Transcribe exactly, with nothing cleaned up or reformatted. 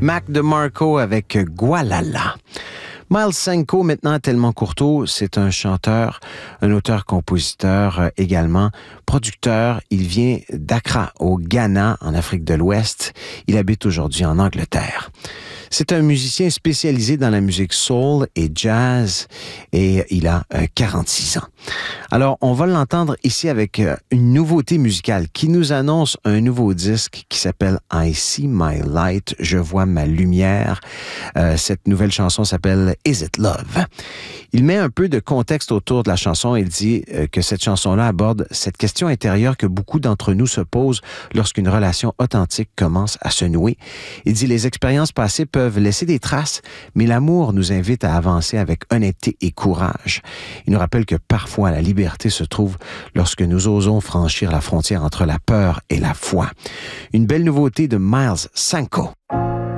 Mac DeMarco avec Gualala. Miles Senko, maintenant tellement Courteau, c'est un chanteur, un auteur-compositeur euh, également, producteur. Il vient d'Accra, au Ghana, en Afrique de l'Ouest. Il habite aujourd'hui en Angleterre. C'est un musicien spécialisé dans la musique soul et jazz et il a euh, quarante-six ans. Alors, on va l'entendre ici avec euh, une nouveauté musicale qui nous annonce un nouveau disque qui s'appelle I See My Light, Je vois ma lumière. Euh, cette nouvelle chanson s'appelle Is It Love? Il met un peu de contexte autour de la chanson. Il dit euh, que cette chanson-là aborde cette question intérieure que beaucoup d'entre nous se posent lorsqu'une relation authentique commence à se nouer. Il dit les expériences passées peuvent laisser des traces, mais l'amour nous invite à avancer avec honnêteté et courage. Il nous rappelle que parfois la liberté se trouve lorsque nous osons franchir la frontière entre la peur et la foi. Une belle nouveauté de Miles Senko.